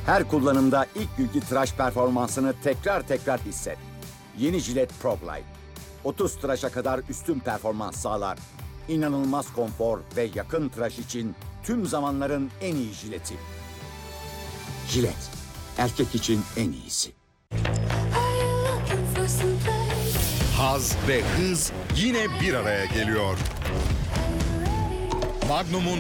Her kullanımda ilk günkü tıraş performansını tekrar tekrar hisset. Yeni Gillette Pro Glide. 30 tıraşa kadar üstün performans sağlar. İnanılmaz konfor ve yakın tıraş için tüm zamanların en iyi jileti. Gillette, erkek için en iyisi. Haz ve hız yine bir araya geliyor. Magnum'un